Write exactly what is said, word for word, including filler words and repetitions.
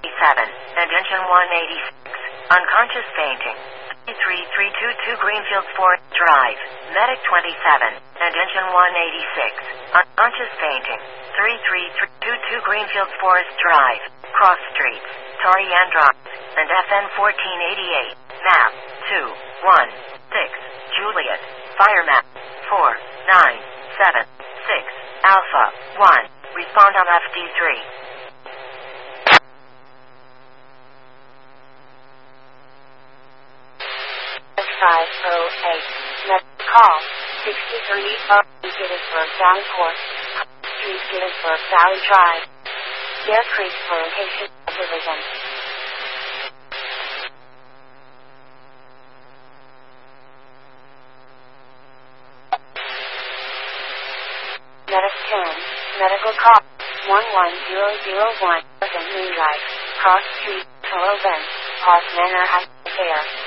seven, and engine one eighty-six. Unconscious fainting. three three two two Greenfields Forest Drive. Medic twenty-seven, and engine one eighty-six. Unconscious fainting. three three three two two Greenfields Forest Drive. Cross Streets. Tarian Drive. And F N fourteen eighty-eight. Map. two one six. Juliet. Fire map. four nine seven six. Alpha. one. Respond on F D three. five oh eight. Net call. sixty-three oh Gettysburg Valley Court. Street Gettysburg Valley Drive. Bear Creek Plantation Division. Medic ten. Medical call. one one zero zero one. Moonlight. Cross Street. Hello Ben. Park Manor House. Fair.